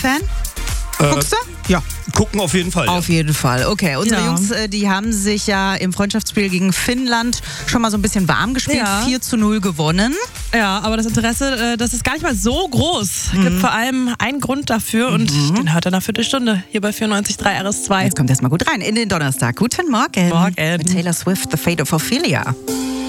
Fußballfan? Guckst du? Ja. Gucken auf jeden Fall. Auf jeden Fall. Okay, unsere Jungs, die haben sich ja im Freundschaftsspiel gegen Finnland schon mal so ein bisschen warm gespielt. Ja. 4-0 gewonnen. Ja, aber das Interesse, das ist gar nicht mal so groß. Es gibt vor allem einen Grund dafür und den hört er nach Viertelstunde hier bei 94.3 RS2. Jetzt kommt erstmal gut rein in den Donnerstag. Guten Morgen. Morgen. Mit Taylor Swift, The Fate of Ophelia.